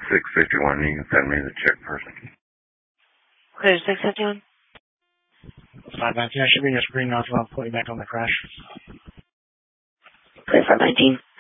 651, you can send me the check person. Okay, 651. 519, I should be in your screen now if you want to put me back on the crash. Okay, 519.